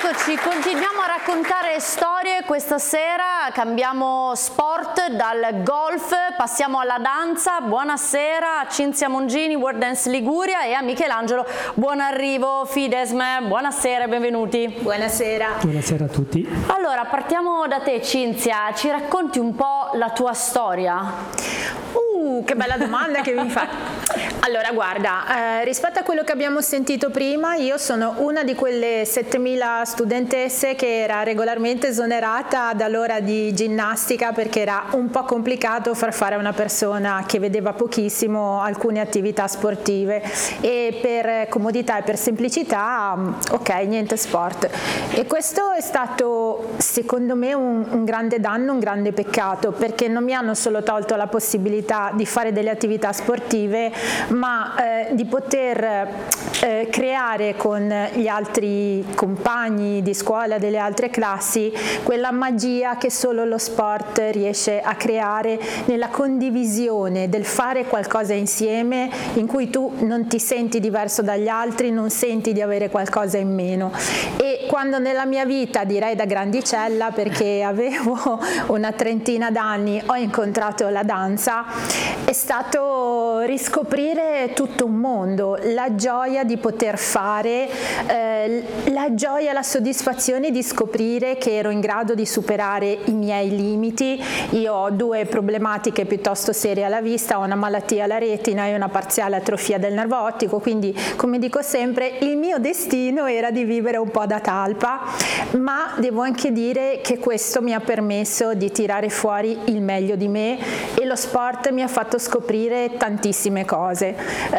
Eccoci, continuiamo a raccontare storie. Questa sera cambiamo sport, dal golf passiamo alla danza. Buonasera a Cinzia Mongini, World Dance Liguria, e a Michelangelo. Buon arrivo, Fidesme. Buonasera e benvenuti. Buonasera. Buonasera a tutti. Allora, partiamo da te, Cinzia. Ci racconti un po' la tua storia? Che bella domanda che mi fa. Allora, guarda, rispetto a quello che abbiamo sentito prima, io sono una di quelle 7.000 studentesse che era regolarmente esonerata dall'ora di ginnastica perché era un po' complicato far fare a una persona che vedeva pochissimo alcune attività sportive, e per comodità e per semplicità, ok, niente sport. E questo è stato, secondo me, un grande danno, un grande peccato, perché non mi hanno solo tolto la possibilità di fare delle attività sportive, ma di poter creare con gli altri compagni di scuola delle altre classi quella magia che solo lo sport riesce a creare, nella condivisione del fare qualcosa insieme in cui tu non ti senti diverso dagli altri, non senti di avere qualcosa in meno. E quando nella mia vita, direi da grandicella, perché avevo una trentina d'anni, ho incontrato la danza, è stato riscoprire tutto un mondo, la gioia di poter fare, la gioia, la soddisfazione di scoprire che ero in grado di superare i miei limiti. Io ho due problematiche piuttosto serie alla vista, ho una malattia alla retina e una parziale atrofia del nervo ottico, quindi, come dico sempre, il mio destino era di vivere un po' da talpa, ma devo anche dire che questo mi ha permesso di tirare fuori il meglio di me, e lo sport mi ha fatto scoprire tantissime cose.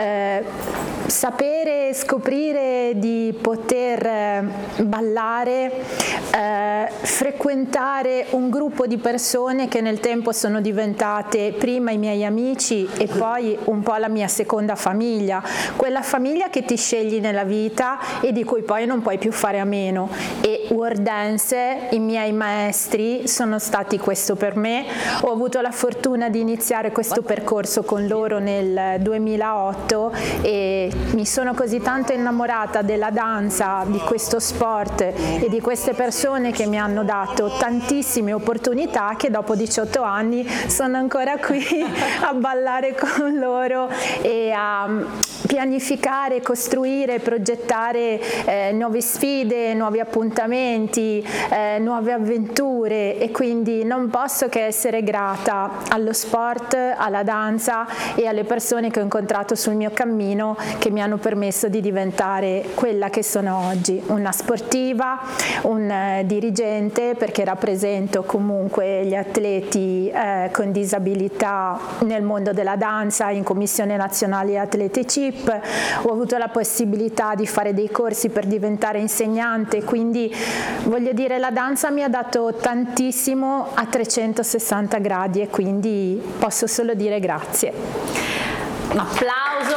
Sapere, scoprire di poter ballare, frequentare un gruppo di persone che nel tempo sono diventate prima i miei amici e poi un po' la mia seconda famiglia, quella famiglia che ti scegli nella vita e di cui poi non puoi più fare a meno. E World Dance, i miei maestri, sono stati questo per me. Ho avuto la fortuna di iniziare questo percorso con loro nel 2008 e mi sono così tanto innamorata della danza, di questo sport e di queste persone che mi hanno dato tantissime opportunità, che dopo 18 anni sono ancora qui a ballare con loro e a pianificare, costruire, progettare nuove sfide, nuovi appuntamenti, nuove avventure, e quindi non posso che essere grata allo sport, alla danza e alle persone che ho incontrato sul mio cammino, che mi hanno permesso di diventare quella che sono oggi, una sportiva, un dirigente, perché rappresento comunque gli atleti con disabilità nel mondo della danza in Commissione Nazionale Atleti CIP. Ho avuto la possibilità di fare dei corsi per diventare insegnante, quindi voglio dire, la danza mi ha dato tantissimo a 360 gradi, e quindi posso solo dire grazie. Un applauso.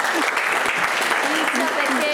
Perché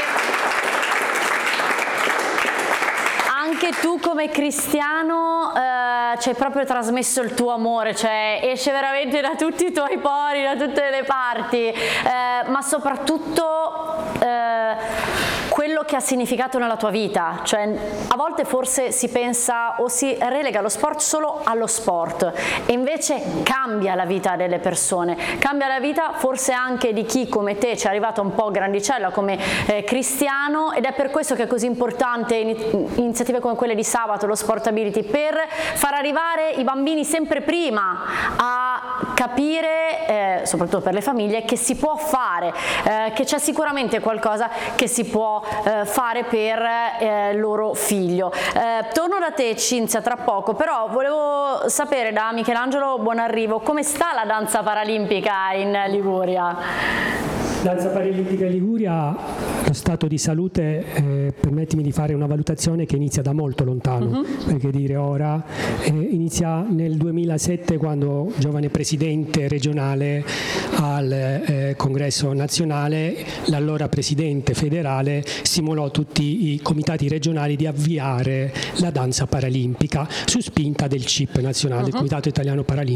anche tu come cristiano ci hai proprio trasmesso il tuo amore, cioè esce veramente da tutti i tuoi pori, da tutte le parti, ma soprattutto quello che ha significato nella tua vita. Cioè, a volte forse si pensa o si relega lo sport solo allo sport, e invece cambia la vita delle persone, cambia la vita forse anche di chi come te ci è arrivato un po' grandicella come cristiano, ed è per questo che è così importante iniziative come quelle di sabato, lo Sportability, per far arrivare i bambini sempre prima a capire, soprattutto per le famiglie, che si può fare, che c'è sicuramente qualcosa che si può fare per loro figlio. Torno da te, Cinzia, tra poco, però volevo sapere da Michelangelo, buon arrivo, come sta la danza paralimpica in Liguria? Danza Paralimpica Liguria, lo stato di salute, permettimi di fare una valutazione che inizia da molto lontano, perché dire ora, inizia nel 2007, quando giovane presidente regionale al Congresso nazionale, l'allora presidente federale stimolò tutti i comitati regionali di avviare la danza paralimpica su spinta del CIP nazionale, del Comitato Italiano Paralimpico.